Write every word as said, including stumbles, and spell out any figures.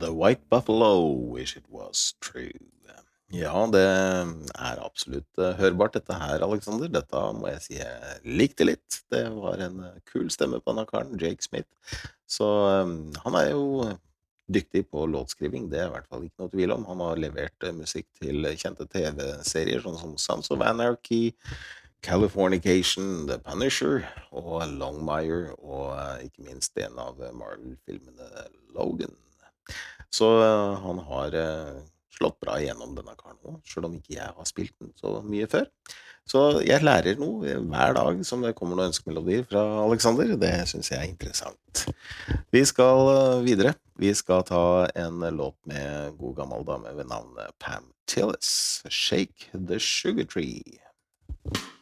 The White Buffalo, Wish It Was True. Ja, det er absolutt eh, hørbart dette her, Alexander. Dette må jeg si jeg likte litt. Det var en eh, kul stemme på denne karen, Jake Smith. Så eh, han er jo dyktig på låtskriving, det er i hvert fall ikke noe tvil om. Han har levert eh, musikk til kjente T V-serier, sånn som Sons of Anarchy, Californication, The Punisher og Longmire, og eh, ikke minst en av eh, Marvel-filmene Logan. Så eh, han har eh, slått bra igjennom denne karen nå, selv om ikke jeg har spilt den så mye før. Så jeg lærer noe eh, hver dag som det kommer noen ønskemelodier fra Alexander. Det synes jeg er interessant. Vi skal eh, videre. Vi skal ta en låt med god gammel dame ved navn Pam Tillis, Shake the Sugar Tree.